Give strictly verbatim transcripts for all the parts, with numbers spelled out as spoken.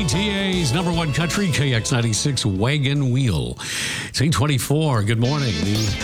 G T A's number one country, K X ninety-six Wagon Wheel. It's eight twenty-four. Good morning.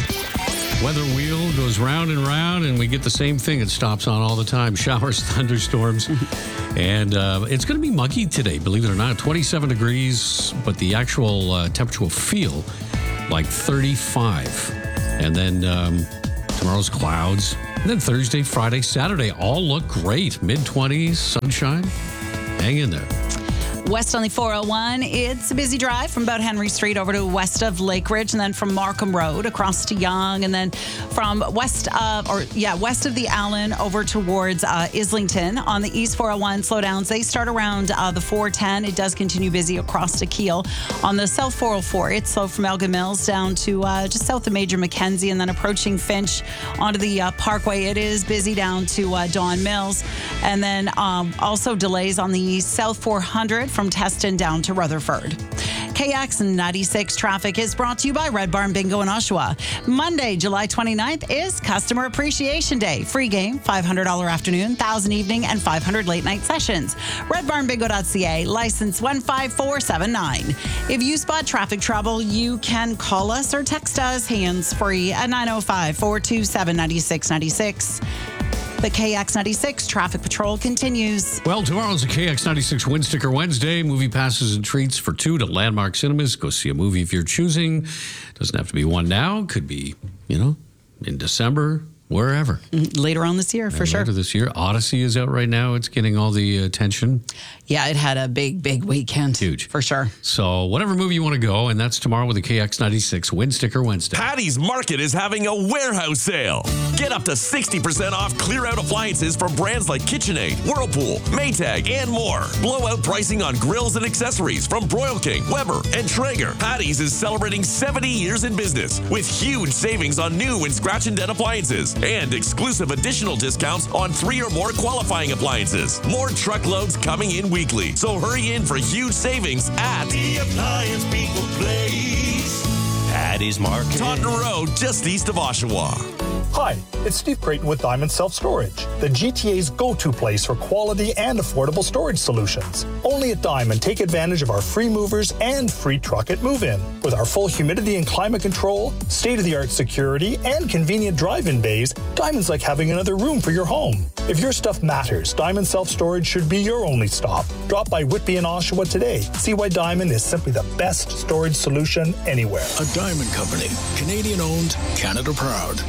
The weather wheel goes round and round, and we get the same thing. It stops on all the time. Showers, thunderstorms. And uh, it's going to be muggy today, believe it or not. twenty-seven degrees, but the actual uh, temperature will feel like thirty-five. And then um, tomorrow's clouds. And then Thursday, Friday, Saturday all look great. mid-twenties, sunshine. Hang in there. West on the four oh one, it's a busy drive from about Henry Street over to west of Lake Ridge, and then from Markham Road across to Yonge, and then from west of, or yeah, west of the Allen over towards uh, Islington. On the East four oh one, slowdowns, they start around uh, the four ten. It does continue busy across to Kiel. On the South four oh four, it's slow from Elgin Mills down to uh, just south of Major Mackenzie, and then approaching Finch onto the uh, Parkway. It is busy down to uh, Don Mills, and then um, also delays on the South four hundred from Teston down to Rutherford. K X ninety-six traffic is brought to you by Red Barn Bingo in Oshawa. Monday, July twenty-ninth is Customer Appreciation Day. Free game, five hundred dollars afternoon, one thousand evening, and five hundred late night sessions. red barn bingo dot c a, license one five four seven nine. If you spot traffic trouble, you can call us or text us hands-free at nine oh five, four two seven, nine six nine six. The K X ninety-six Traffic Patrol continues. Well, tomorrow's a K X ninety-six Win Sticker Wednesday. Movie passes and treats for two to Landmark Cinemas. Go see a movie if you're choosing. Doesn't have to be one now. Could be, you know, in December, wherever. Later on this year, for and sure. Later this year. Odyssey is out right now. It's getting all the attention. Yeah, it had a big, big weekend. Huge. For sure. So whatever movie you want to go, and that's tomorrow with the K X ninety-six Win Sticker Wednesday. Patty's Market is having a warehouse sale. Get up to sixty percent off clear-out appliances from brands like KitchenAid, Whirlpool, Maytag, and more. Blowout pricing on grills and accessories from Broil King, Weber, and Traeger. Patty's is celebrating seventy years in business with huge savings on new and scratch and dent appliances and exclusive additional discounts on three or more qualifying appliances. More truckloads coming in weekly, so hurry in for huge savings at The Appliance People Place. Patty's Market. Taunton Road, just east of Oshawa. Hi, it's Steve Creighton with Diamond Self Storage, the G T A's go-to place for quality and affordable storage solutions. Only at Diamond, take advantage of our free movers and free truck at move-in. With our full humidity and climate control, state-of-the-art security, and convenient drive-in bays, Diamond's like having another room for your home. If your stuff matters, Diamond Self Storage should be your only stop. Drop by Whitby and Oshawa today. See why Diamond is simply the best storage solution anywhere. A Diamond Company, Canadian-owned, Canada proud.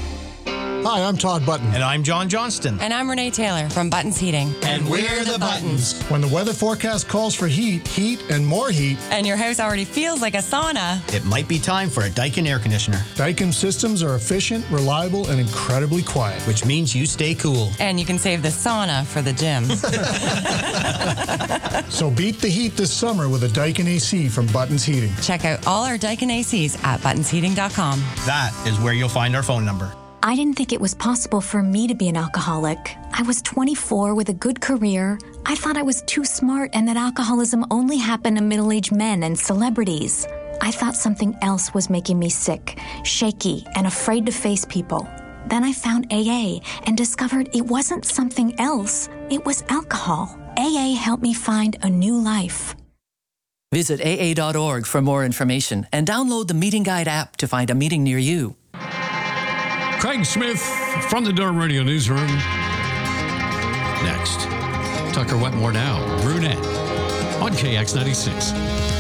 Hi, I'm Todd Button. And I'm John Johnston. And I'm Renee Taylor from Buttons Heating. And we're the Buttons. When the weather forecast calls for heat, heat, and more heat, and your house already feels like a sauna, it might be time for a Daikin air conditioner. Daikin systems are efficient, reliable, and incredibly quiet. Which means you stay cool. And you can save the sauna for the gym. So beat the heat this summer with a Daikin A C from Buttons Heating. Check out all our Daikin A Cs at buttons heating dot com. That is where you'll find our phone number. I didn't think it was possible for me to be an alcoholic. I was twenty-four with a good career. I thought I was too smart and that alcoholism only happened to middle-aged men and celebrities. I thought something else was making me sick, shaky, and afraid to face people. Then I found A A and discovered it wasn't something else. It was alcohol. A A helped me find a new life. Visit A A dot org for more information and download the Meeting Guide app to find a meeting near you. Craig Smith from the Durham Radio Newsroom. Next, Tucker Wetmore Now, Brunette on K X ninety-six.